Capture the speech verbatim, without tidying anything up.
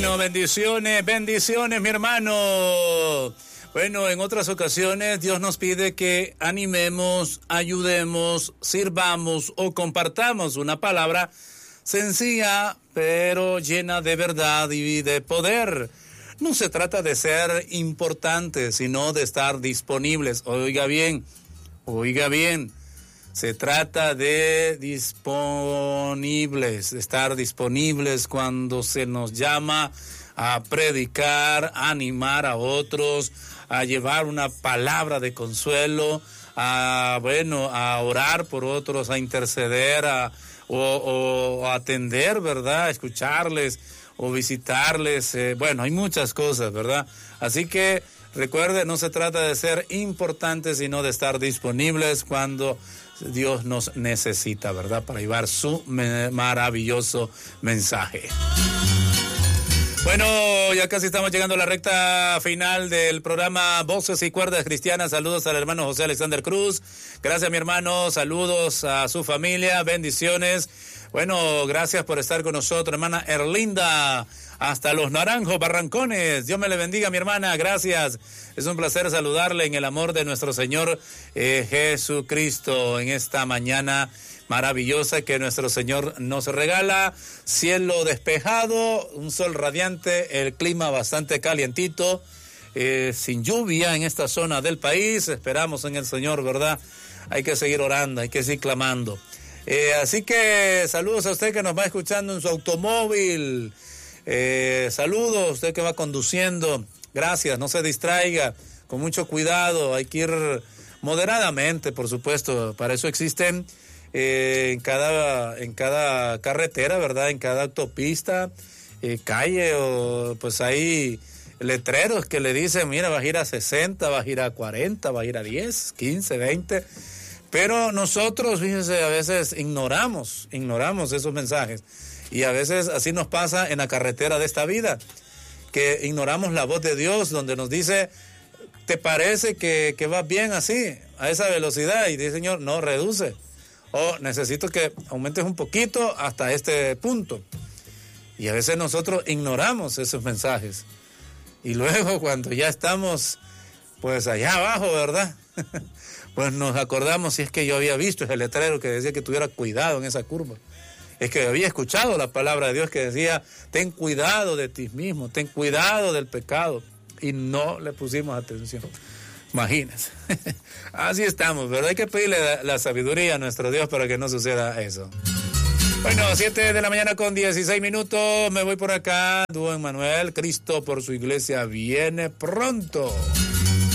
Bueno, bendiciones, bendiciones, mi hermano. Bueno, en otras ocasiones Dios nos pide que animemos, ayudemos, sirvamos o compartamos una palabra sencilla, pero llena de verdad y de poder. No se trata de ser importantes, sino de estar disponibles. Oiga bien, oiga bien. Se trata de disponibles, de estar disponibles cuando se nos llama a predicar, a animar a otros, a llevar una palabra de consuelo, a, bueno, a orar por otros, a interceder, a, o, o a atender, ¿verdad? A escucharles o visitarles. Eh, bueno, hay muchas cosas, ¿verdad? Así que recuerde, no se trata de ser importantes, sino de estar disponibles cuando Dios nos necesita, ¿verdad? Para llevar su me- maravilloso mensaje. Bueno, ya casi estamos llegando a la recta final del programa Voces y Cuerdas Cristianas. Saludos al hermano José Alexander Cruz. Gracias, mi hermano. Saludos a su familia. Bendiciones. Bueno, gracias por estar con nosotros, hermana Erlinda. Hasta Los Naranjos, Barrancones. Dios me le bendiga, mi hermana. Gracias. Es un placer saludarle en el amor de nuestro Señor eh, Jesucristo en esta mañana maravillosa que nuestro Señor nos regala. Cielo despejado, un sol radiante, el clima bastante calientito, eh, sin lluvia en esta zona del país. Esperamos en el Señor, ¿verdad? Hay que seguir orando, hay que seguir clamando. Eh, así que saludos a usted que nos va escuchando en su automóvil. Eh, saludos a usted que va conduciendo. Gracias, no se distraiga, con mucho cuidado. Hay que ir moderadamente, por supuesto. Para eso existen eh, en cada en cada carretera, ¿verdad? En cada autopista, eh, calle, o pues hay letreros que le dicen, mira, va a ir a sesenta, va a ir a cuarenta, va a ir a diez, quince, veinte. Pero nosotros, fíjense, a veces ignoramos, ignoramos esos mensajes. Y a veces así nos pasa en la carretera de esta vida, que ignoramos la voz de Dios donde nos dice, ¿te parece que, que vas bien así, a esa velocidad? Y dice, Señor, no, reduce. O necesito que aumentes un poquito hasta este punto. Y a veces nosotros ignoramos esos mensajes. Y luego cuando ya estamos pues allá abajo, ¿verdad? Pues nos acordamos, si es que yo había visto ese letrero que decía que tuviera cuidado en esa curva. Es que había escuchado la palabra de Dios que decía, ten cuidado de ti mismo, ten cuidado del pecado. Y no le pusimos atención. Imagínense. Así estamos, ¿verdad? Hay que pedirle la, la sabiduría a nuestro Dios para que no suceda eso. Bueno, siete de la mañana con dieciséis minutos. Me voy por acá. Dúo Emmanuel, Cristo por su iglesia viene pronto.